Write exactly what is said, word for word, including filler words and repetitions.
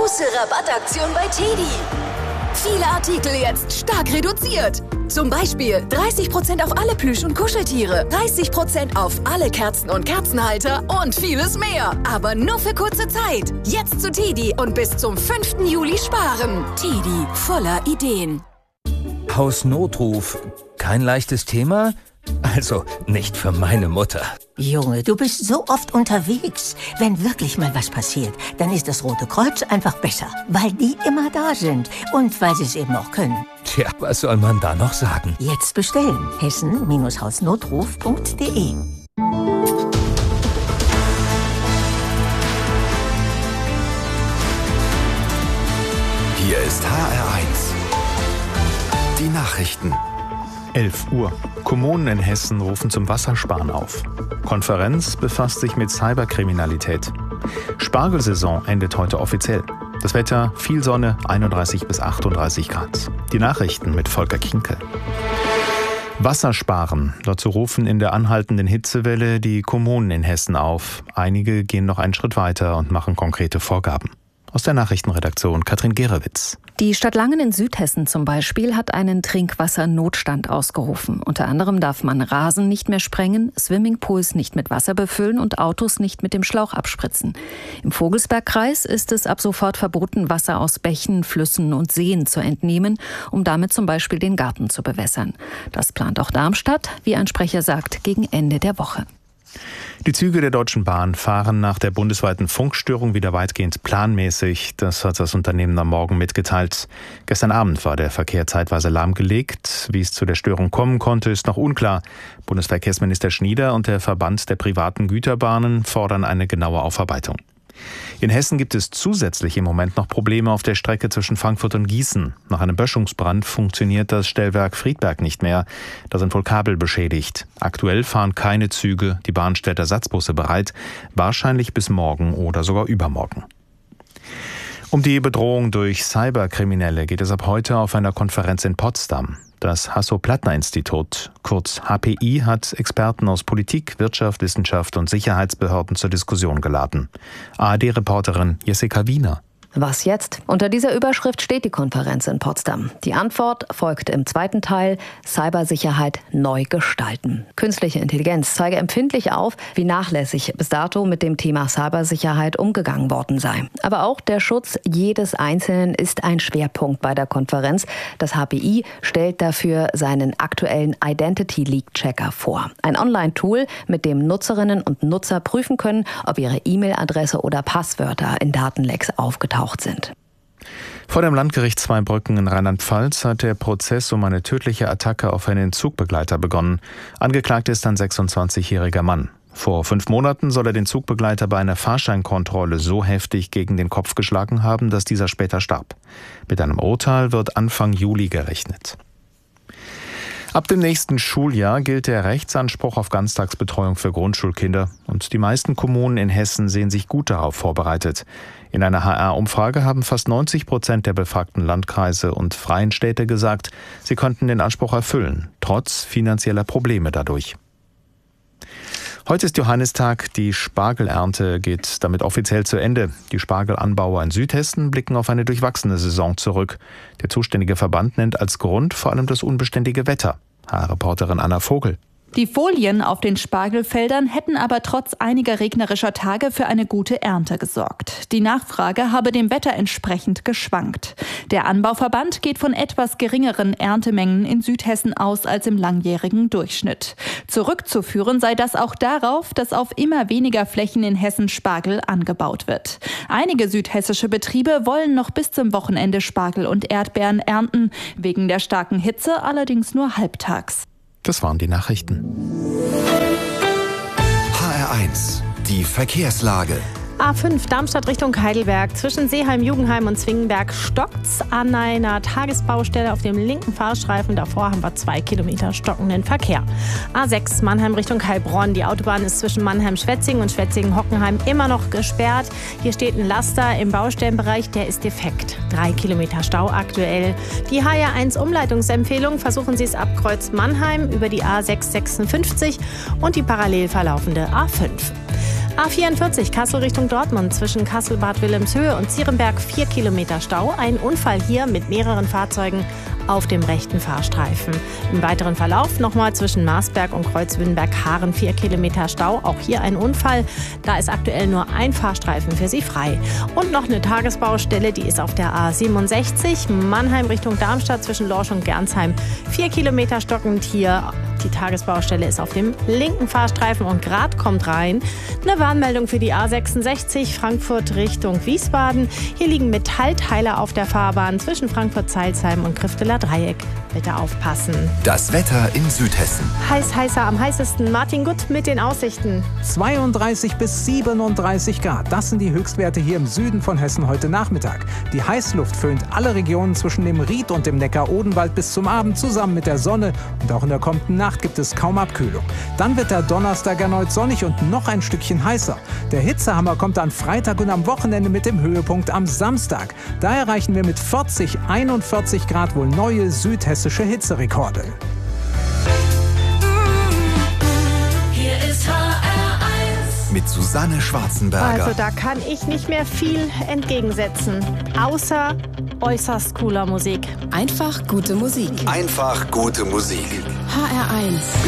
große Rabattaktion bei Teddy. Viele Artikel jetzt stark reduziert. Zum Beispiel dreißig Prozent auf alle Plüsch- und Kuscheltiere, dreißig Prozent auf alle Kerzen und Kerzenhalter und vieles mehr. Aber nur für kurze Zeit. Jetzt zu Teddy und bis zum fünften Juli sparen. Teddy, voller Ideen. Hausnotruf. Kein leichtes Thema? Also nicht für meine Mutter. Junge, du bist so oft unterwegs. Wenn wirklich mal was passiert, dann ist das Rote Kreuz einfach besser. Weil die immer da sind und weil sie es eben auch können. Tja, was soll man da noch sagen? Jetzt bestellen. hessen Bindestrich hausnotruf punkt de. Hier ist H R eins. Die Nachrichten. elf Uhr. Kommunen in Hessen rufen zum Wassersparen auf. Konferenz befasst sich mit Cyberkriminalität. Spargelsaison endet heute offiziell. Das Wetter, viel Sonne, einunddreißig bis achtunddreißig Grad. Die Nachrichten mit Volker Kinke. Wassersparen. Dazu rufen in der anhaltenden Hitzewelle die Kommunen in Hessen auf. Einige gehen noch einen Schritt weiter und machen konkrete Vorgaben. Aus der Nachrichtenredaktion Katrin Gerewitz. Die Stadt Langen in Südhessen zum Beispiel hat einen Trinkwassernotstand ausgerufen. Unter anderem darf man Rasen nicht mehr sprengen, Swimmingpools nicht mit Wasser befüllen und Autos nicht mit dem Schlauch abspritzen. Im Vogelsbergkreis ist es ab sofort verboten, Wasser aus Bächen, Flüssen und Seen zu entnehmen, um damit zum Beispiel den Garten zu bewässern. Das plant auch Darmstadt, wie ein Sprecher sagt, gegen Ende der Woche. Die Züge der Deutschen Bahn fahren nach der bundesweiten Funkstörung wieder weitgehend planmäßig. Das hat das Unternehmen am Morgen mitgeteilt. Gestern Abend war der Verkehr zeitweise lahmgelegt. Wie es zu der Störung kommen konnte, ist noch unklar. Bundesverkehrsminister Schnieder und der Verband der privaten Güterbahnen fordern eine genaue Aufarbeitung. In Hessen gibt es zusätzlich im Moment noch Probleme auf der Strecke zwischen Frankfurt und Gießen. Nach einem Böschungsbrand funktioniert das Stellwerk Friedberg nicht mehr. Da sind wohl Kabel beschädigt. Aktuell fahren keine Züge. Die Bahn stellt Ersatzbusse bereit. Wahrscheinlich bis morgen oder sogar übermorgen. Um die Bedrohung durch Cyberkriminelle geht es ab heute auf einer Konferenz in Potsdam. Das Hasso-Plattner-Institut, kurz H P I, hat Experten aus Politik, Wirtschaft, Wissenschaft und Sicherheitsbehörden zur Diskussion geladen. A R D-Reporterin Jessica Wiener. Was jetzt? Unter dieser Überschrift steht die Konferenz in Potsdam. Die Antwort folgt im zweiten Teil: Cybersicherheit neu gestalten. Künstliche Intelligenz zeige empfindlich auf, wie nachlässig bis dato mit dem Thema Cybersicherheit umgegangen worden sei. Aber auch der Schutz jedes Einzelnen ist ein Schwerpunkt bei der Konferenz. Das H P I stellt dafür seinen aktuellen Identity Leak Checker vor. Ein Online-Tool, mit dem Nutzerinnen und Nutzer prüfen können, ob ihre E-Mail-Adresse oder Passwörter in Datenlecks aufgetaucht sind. Vor dem Landgericht Zweibrücken in Rheinland-Pfalz hat der Prozess um eine tödliche Attacke auf einen Zugbegleiter begonnen. Angeklagt ist ein sechsundzwanzigjähriger Mann. Vor fünf Monaten soll er den Zugbegleiter bei einer Fahrscheinkontrolle so heftig gegen den Kopf geschlagen haben, dass dieser später starb. Mit einem Urteil wird Anfang Juli gerechnet. Ab dem nächsten Schuljahr gilt der Rechtsanspruch auf Ganztagsbetreuung für Grundschulkinder. Und die meisten Kommunen in Hessen sehen sich gut darauf vorbereitet. In einer H R-Umfrage haben fast neunzig Prozent der befragten Landkreise und freien Städte gesagt, sie könnten den Anspruch erfüllen, trotz finanzieller Probleme dadurch. Heute ist Johannistag, die Spargelernte geht damit offiziell zu Ende. Die Spargelanbauer in Südhessen blicken auf eine durchwachsene Saison zurück. Der zuständige Verband nennt als Grund vor allem das unbeständige Wetter. H R-Reporterin Anna Vogel. Die Folien auf den Spargelfeldern hätten aber trotz einiger regnerischer Tage für eine gute Ernte gesorgt. Die Nachfrage habe dem Wetter entsprechend geschwankt. Der Anbauverband geht von etwas geringeren Erntemengen in Südhessen aus als im langjährigen Durchschnitt. Zurückzuführen sei das auch darauf, dass auf immer weniger Flächen in Hessen Spargel angebaut wird. Einige südhessische Betriebe wollen noch bis zum Wochenende Spargel und Erdbeeren ernten, wegen der starken Hitze allerdings nur halbtags. Das waren die Nachrichten. H R eins, die Verkehrslage. A fünf Darmstadt Richtung Heidelberg. Zwischen Seeheim, Jugendheim und Zwingenberg stockt's an einer Tagesbaustelle auf dem linken Fahrstreifen. Davor haben wir zwei Kilometer stockenden Verkehr. A sechs Mannheim Richtung Heilbronn. Die Autobahn ist zwischen Mannheim-Schwetzingen und Schwetzingen-Hockenheim immer noch gesperrt. Hier steht ein Laster im Baustellenbereich, der ist defekt. Drei Kilometer Stau aktuell. Die H R eins Umleitungsempfehlung: versuchen Sie es ab Kreuz Mannheim über die A sechs sechsundfünfzig und die parallel verlaufende A fünf. A vierundvierzig Kassel Richtung Dortmund zwischen Kassel-Bad Wilhelmshöhe und Zierenberg vier Kilometer Stau. Ein Unfall hier mit mehreren Fahrzeugen auf dem rechten Fahrstreifen. Im weiteren Verlauf nochmal zwischen Marsberg und Kreuzwindenberg-Haaren vier Kilometer Stau. Auch hier ein Unfall. Da ist aktuell nur ein Fahrstreifen für Sie frei. Und noch eine Tagesbaustelle, die ist auf der A siebenundsechzig Mannheim Richtung Darmstadt zwischen Lorsch und Gernsheim. Vier Kilometer stockend hier. Die Tagesbaustelle ist auf dem linken Fahrstreifen und gerade kommt rein eine Warnmeldung für die A sechsundsechzig Frankfurt Richtung Wiesbaden. Hier liegen Metallteile auf der Fahrbahn zwischen Frankfurt-Zeilsheim und Grifteler Dreieck. Bitte aufpassen. Das Wetter in Südhessen. Heiß, heißer, am heißesten. Martin Gutt mit den Aussichten. zweiunddreißig bis siebenunddreißig Grad. Das sind die Höchstwerte hier im Süden von Hessen heute Nachmittag. Die Heißluft föhnt alle Regionen zwischen dem Ried und dem Neckar-Odenwald bis zum Abend zusammen mit der Sonne. Und auch in der kommenden Nacht gibt es kaum Abkühlung. Dann wird der Donnerstag erneut sonnig und noch ein Stückchen heißer. Der Hitzehammer kommt am Freitag und am Wochenende mit dem Höhepunkt am Samstag. Da erreichen wir mit vierzig, einundvierzig Grad wohl neue südhessische Hitzerekorde. Hier ist H R eins. Mit Susanne Schwarzenberger. Also da kann ich nicht mehr viel entgegensetzen. Außer äußerst cooler Musik. Einfach gute Musik. Einfach gute Musik. H R eins.